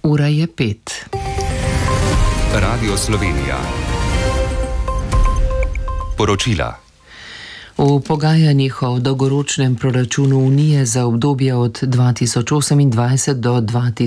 Ura je 5. Radio Slovenija. Poročila. V pogajanjih o dolgoročnem proračunu Unije za obdobje od 2028 do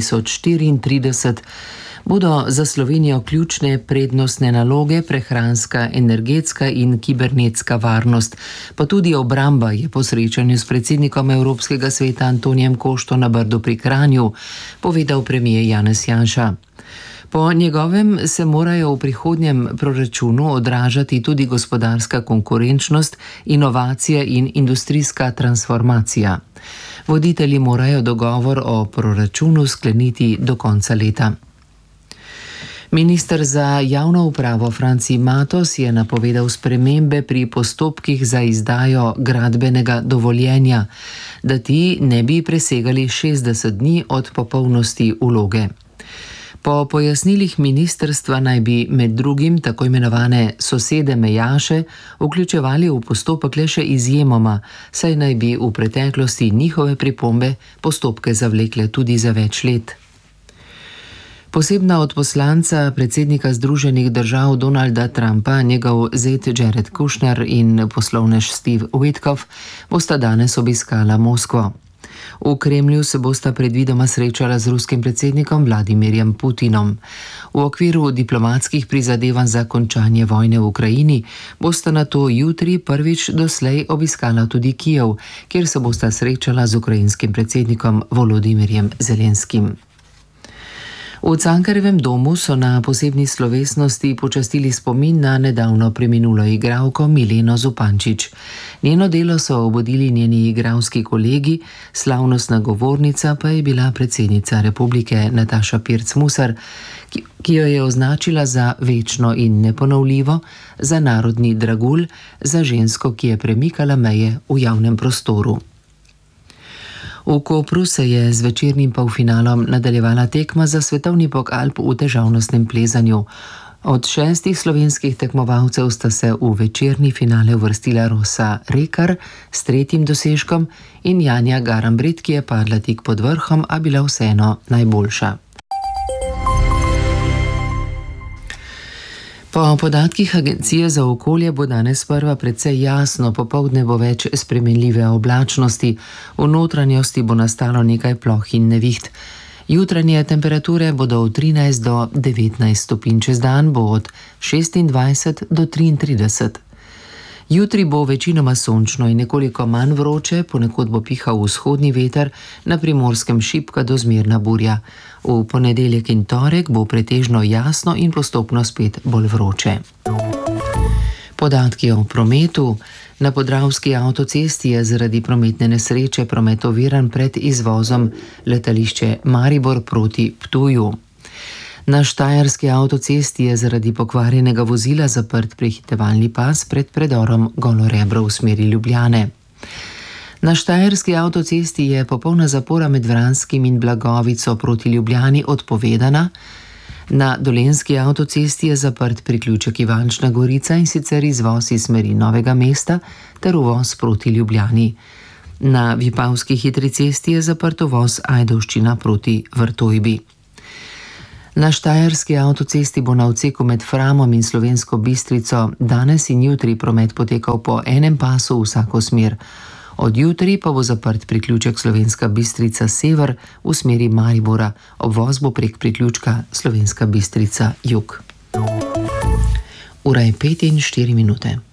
2034 bodo za Slovenijo ključne prednostne naloge prehranska, energetska in kibernetska varnost, pa tudi obramba, je po srečanju s predsednikom Evropskega sveta Antonijem Košto na Brdu pri Kranju povedal premier Janez Janša. Po njegovem se morajo v prihodnjem proračunu odražati tudi gospodarska konkurenčnost, inovacije in industrijska transformacija. Voditelji morajo dogovor o proračunu skleniti do konca leta. Minister za javno upravo Franci Matos je napovedal spremembe pri postopkih za izdajo gradbenega dovoljenja, da ti ne bi presegali 60 dni od popolnosti vloge. Po pojasnilih ministrstva naj bi med drugim tako imenovane sosede mejaše vključevali v postopek le še izjemoma, saj naj bi v preteklosti njihove pripombe postopke zavlekle tudi za več let. Posebna odposlanca predsednika Združenih držav Donalda Trumpa, njegov zet Jared Kushner in poslovnež Steve Witkoff bosta danes obiskala Moskvo. V Kremlju se bosta predvidoma srečala z ruskim predsednikom Vladimirjem Putinom. V okviru diplomatskih prizadevanj za končanje vojne v Ukrajini bosta nato jutri prvič doslej obiskala tudi Kijev, kjer se bosta srečala z ukrajinskim predsednikom Volodimirjem Zelenskim. V Cankarjevem domu so na posebni slovesnosti počastili spomin na nedavno preminulo igralko Mileno Zupančič. Njeno delo so obudili njeni igralski kolegi, slavnostna govornica pa je bila predsednica republike Nataša Pirc Musar, ki jo je označila za večno in neponovljivo, za narodni dragulj, za žensko, ki je premikala meje v javnem prostoru. V Kopru se je z večernim polfinalom nadaljevala tekma za svetovni pokal v težavnostnem plezanju. Od 6 slovenskih tekmovalcev sta se v večerni finale uvrstila Rosa Rekar s 3. dosežkom in Janja Garambrit, ki je padla tik pod vrhom, a bila vseeno najboljša. Po podatkih Agencije za okolje bo danes sprva precej jasno, popoldne bo več spremenljive oblačnosti, v notranjosti bo nastalo nekaj ploh in neviht. Jutranje temperature bodo od 13 do 19 stopinj, čez dan bo od 26 do 33. Jutri bo večinoma sončno in nekoliko manj vroče, ponekod bo pihal vzhodni veter, na Primorskem šibka do zmerna burja. V ponedeljek in torek bo pretežno jasno in postopno spet bolj vroče. Podatki o prometu. Na Podravski avtocesti je zaradi prometne nesreče promet oviran pred izvozom letališče Maribor proti Ptuju. Na Štajerski avtocesti je zaradi pokvarjenega vozila zaprt prehitevalni pas pred predorom Golo Rebro v smeri Ljubljane. Na Štajerski avtocesti je popolna zapora med Vranskim in Blagovico proti Ljubljani odpovedana. Na Dolenjski avtocesti je zaprt priključek Ivančna Gorica, in sicer izvoz iz smeri Novega mesta ter uvoz proti Ljubljani. Na Vipavski hitri cesti je zaprt uvoz Ajdovščina proti Vrtojbi. Na Štajerski avtocesti bo na odseku med Framom in Slovensko Bistrico danes in jutri promet potekal po enem pasu v vsako smer. Od jutri pa bo zaprt priključek Slovenska Bistrica sever v smeri Maribora, obvoz bo prek priključka Slovenska Bistrica jug. Ura je 5:04.